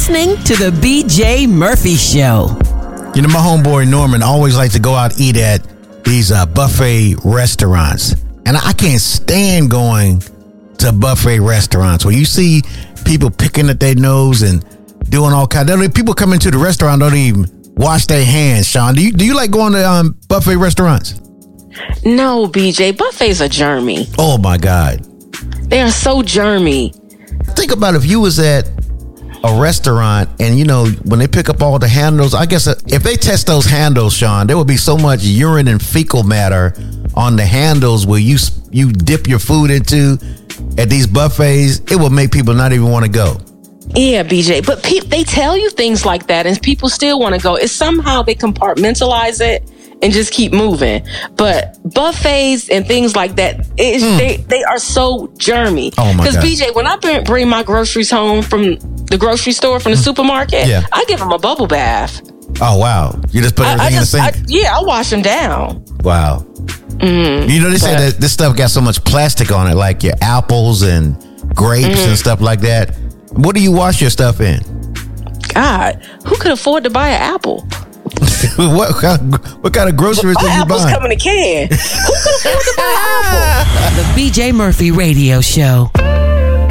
listening to the BJ Murphy Show. You know, my homeboy Norman always likes to go out and eat at these buffet restaurants. And I can't stand going to buffet restaurants where you see people picking at their nose and doing all kinds of... People come into the restaurant, don't even wash their hands, Sean. Do you like going to buffet restaurants? No, BJ. Buffets are germy. Oh, my God. They are so germy. Think about if you was at a restaurant and, you know, when they pick up all the handles, I guess if they test those handles, Sean, there would be so much urine and fecal matter on the handles where you dip your food into at these buffets. It would make people not even want to go. Yeah, BJ. But they tell you things like that and people still want to go. It's somehow they compartmentalize it and just keep moving. But buffets and things like that, they are so germy. Oh my God. Because BJ, when I bring my groceries home from the grocery store, from the supermarket, I give them a bubble bath. Oh, wow. You just put everything in the sink? I wash them down. Wow. You know, they say that this stuff got so much plastic on it, like your apples and grapes and stuff like that. What do you wash your stuff in? God, who could afford to buy an apple? What kind of groceries are you apples buying? come in a can. Who could afford to buy an apple? The BJ Murphy Radio Show.